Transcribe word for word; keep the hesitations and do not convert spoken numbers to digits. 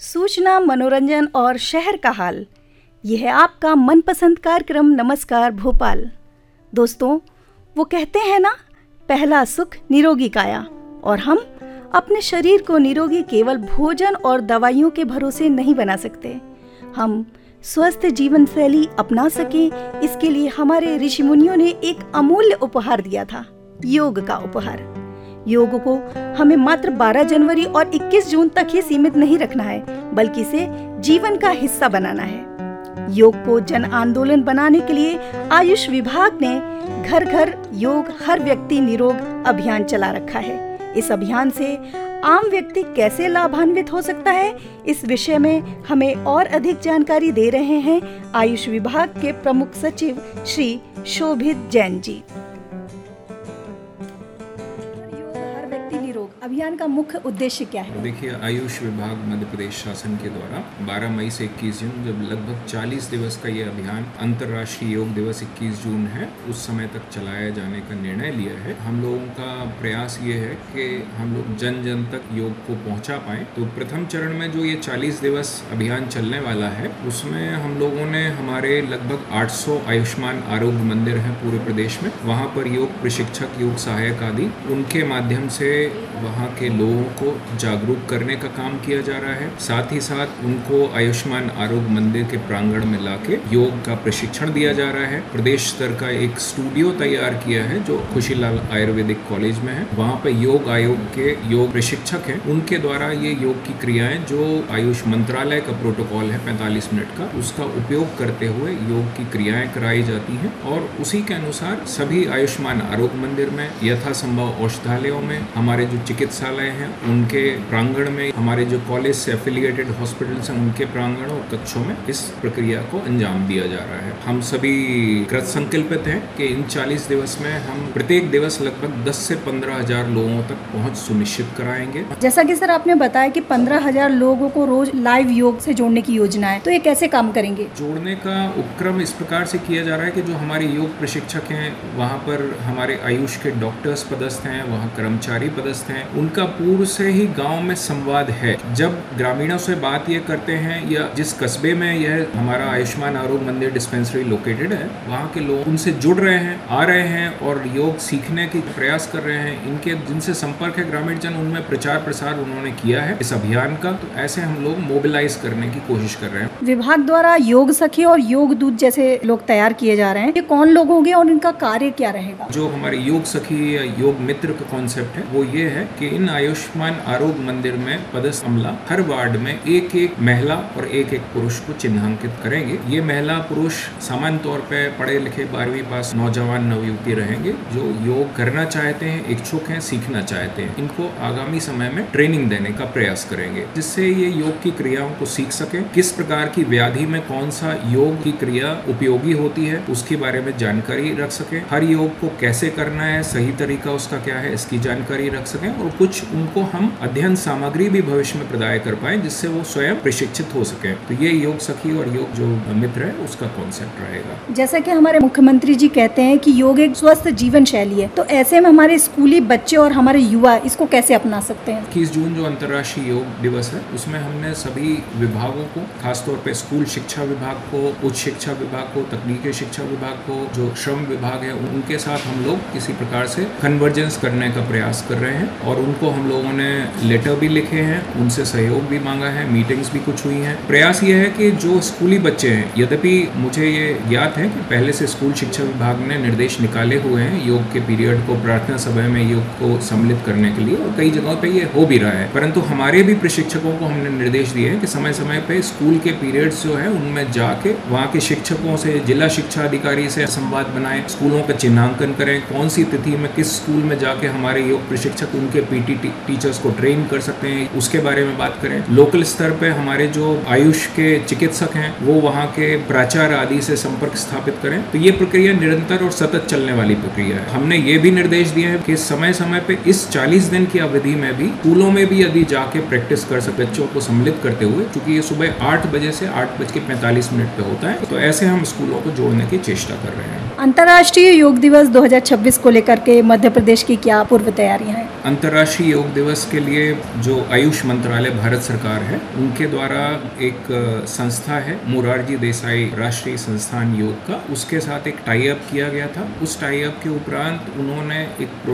सूचना, मनोरंजन और शहर का हाल, यह है आपका मनपसंद कार्यक्रम नमस्कार भोपाल। दोस्तों, वो कहते हैं ना, पहला सुख निरोगी काया, और हम अपने शरीर को निरोगी केवल भोजन और दवाइयों के भरोसे नहीं बना सकते। हम स्वस्थ जीवन शैली अपना सकें, इसके लिए हमारे ऋषि मुनियों ने एक अमूल्य उपहार दिया था, योग का उपहार। योग को हमें मात्र बारह जनवरी और इक्कीस जून तक ही सीमित नहीं रखना है, बल्कि इसे जीवन का हिस्सा बनाना है। योग को जन आंदोलन बनाने के लिए आयुष विभाग ने घर घर योग हर व्यक्ति निरोग अभियान चला रखा है। इस अभियान से आम व्यक्ति कैसे लाभान्वित हो सकता है, इस विषय में हमें और अधिक जानकारी दे रहे हैं आयुष विभाग के प्रमुख सचिव श्री शोभित जैन जी। अभियान का मुख्य उद्देश्य क्या है? देखिए, आयुष विभाग मध्य प्रदेश शासन के द्वारा बारह मई से इक्कीस जून, जब लगभग चालीस दिवस का ये अभियान अंतर्राष्ट्रीय योग दिवस इक्कीस जून है, उस समय तक चलाया जाने का निर्णय लिया है। हम लोगों का प्रयास ये है कि हम लोग जन जन तक योग को पहुंचा पाएं। तो प्रथम चरण में जो ये चालीस दिवस अभियान चलने वाला है, उसमें हम लोगों ने हमारे लगभग आठ सौ आयुष्मान आरोग्य मंदिर हैं पूरे प्रदेश में, वहाँ पर योग प्रशिक्षक, योग सहायक आदि, उनके माध्यम से वहाँ के लोगों को जागरूक करने का काम किया जा रहा है। साथ ही साथ उनको आयुष्मान आरोग्य मंदिर के प्रांगण में लाके योग का प्रशिक्षण दिया जा रहा है। प्रदेश स्तर का एक स्टूडियो तैयार किया है जो खुशीलाल आयुर्वेदिक कॉलेज में है। वहाँ पे योग आयोग के योग प्रशिक्षक हैं, उनके द्वारा ये योग की क्रियाएं जो आयुष मंत्रालय का प्रोटोकॉल है पैंतालीस मिनट का, उसका उपयोग करते हुए योग की क्रियाएं कराई जाती हैं। और उसी के अनुसार सभी आयुष्मान आरोग्य मंदिर में, यथासंभव औषधालयों में, हमारे जो चिकित्सालय हैं उनके प्रांगण में, हमारे जो कॉलेज से एफिलिएटेड हॉस्पिटल्स हैं उनके प्रांगण और कक्षों में इस प्रक्रिया को अंजाम दिया जा रहा है। हम सभी कृत संकल्पित हैं कि इन चालीस दिवस में हम प्रत्येक दिवस लगभग दस से पंद्रह हजार लोगों तक पहुंच सुनिश्चित कराएंगे। जैसा कि सर आपने बताया कि पंद्रह हजार लोगों को रोज लाइव योग से जोड़ने की योजना है, तो ये कैसे काम करेंगे? जोड़ने का उपक्रम इस प्रकार से किया जा रहा है कि जो हमारे योग प्रशिक्षक हैं, वहाँ पर हमारे आयुष के डॉक्टर्स पदस्थ हैं, वहाँ कर्मचारी पदस्थ हैं, उनका पूर्व से ही गांव में संवाद है। जब ग्रामीणों से बात ये करते हैं या जिस कस्बे में यह हमारा आयुष्मान आरोग्य मंदिर डिस्पेंसरी लोकेटेड है, वहाँ के लोग उनसे जुड़ रहे हैं, आ रहे हैं और योग सीखने की प्रयास कर रहे हैं। इनके जिनसे संपर्क है ग्रामीण जन, उनमें प्रचार प्रसार उन्होंने किया है इस अभियान का। तो ऐसे हम लोग मोबिलाइज करने की कोशिश कर रहे हैं। विभाग द्वारा योग सखी और योग दूत जैसे लोग तैयार किए जा रहे हैं, ये कौन लोग होंगे और इनका कार्य क्या रहेगा? जो हमारे योग सखी या योग मित्र का कॉन्सेप्ट है वो ये है कि इन आयुष्मान आरोग्य मंदिर में पदस्थ अमला हर वार्ड में एक एक महिला और एक एक पुरुष को चिन्हांकित करेंगे। ये महिला पुरुष सामान्य तौर पे पढ़े लिखे बारहवीं पास नौजवान नवयुवती रहेंगे जो योग करना चाहते हैं, इच्छुक हैं, सीखना चाहते हैं। इनको आगामी समय में ट्रेनिंग देने का प्रयास करेंगे जिससे ये योग की क्रियाओं को सीख सके। किस प्रकार की व्याधि में कौन सा योग की क्रिया उपयोगी होती है उसके बारे में जानकारी रख सके। हर योग को कैसे करना है, सही तरीका उसका क्या है, इसकी जानकारी रख सकें। और कुछ उनको हम अध्ययन सामग्री भी भविष्य में प्रदान कर पाए जिससे वो स्वयं प्रशिक्षित हो सके। तो ये योग सखी और योग जो मित्र है उसका कॉन्सेप्ट रहेगा। जैसा कि हमारे मुख्यमंत्री जी कहते हैं कि योग एक स्वस्थ जीवन शैली है, तो ऐसे में हमारे स्कूली बच्चे और हमारे युवा इसको कैसे अपना सकते हैं? इक्कीस जून जो अंतर्राष्ट्रीय योग दिवस है, उसमें हमने सभी विभागों को, खासतौर पे स्कूल शिक्षा विभाग को, उच्च शिक्षा विभाग को, तकनीकी शिक्षा विभाग को, जो श्रम विभाग है, उनके साथ हम लोग किसी प्रकार से कन्वर्जेंस करने का प्रयास कर रहे हैं। और उनको हम लोगों ने लेटर भी लिखे हैं, उनसे सहयोग भी मांगा है, मीटिंग्स भी कुछ हुई हैं। प्रयास ये है कि जो स्कूली बच्चे हैं, यद्यपि मुझे ये ज्ञात है कि पहले से स्कूल शिक्षा विभाग ने निर्देश निकाले हुए हैं योग के पीरियड को प्रार्थना सभा में योग को सम्मिलित करने के लिए, और कई जगहों पे ये हो भी रहा है। परंतु हमारे भी प्रशिक्षकों को हमने निर्देश दिए हैं कि समय समय पे स्कूल के पीरियड्स जो है उनमें जाके वहाँ के शिक्षकों से, जिला शिक्षा अधिकारी से संवाद बनाएं, स्कूलों का चिन्हांकन करें, कौन सी तिथि में किस स्कूल में जाके हमारे योग प्रशिक्षक उनके पीटी टीचर्स को ट्रेन कर सकते हैं, उसके बारे में बात करें। लोकल स्तर पे हमारे जो आयुष के चिकित्सक हैं वो वहाँ के प्राचार्य आदि से संपर्क स्थापित करें। तो ये प्रक्रिया निरंतर और सतत चलने वाली प्रक्रिया है। हमने ये भी निर्देश दिए हैं कि समय समय पे इस चालीस दिन की अवधि में भी स्कूलों में भी यदि जाके प्रैक्टिस कर सके बच्चों को सम्मिलित करते हुए, क्योंकि ये सुबह आठ बजे से आठ बज के पैंतालीस मिनट पे होता है। तो ऐसे हम स्कूलों को जोड़ने की चेष्टा कर रहे हैं। अंतर्राष्ट्रीय योग दिवस दो हजार छब्बीस को लेकर के मध्य प्रदेश की क्या पूर्व तैयारियां हैं? अंतर्राष्ट्रीय अंतर्राष्ट्रीय योग दिवस के लिए जो आयुष मंत्रालय भारत सरकार है उनके द्वारा एक संस्था है मोरारजी देसाई राष्ट्रीय संस्थान योग का, उसके साथ एक टाई अप किया गया था। उस टाई अप के उपरांत उन्होंने एक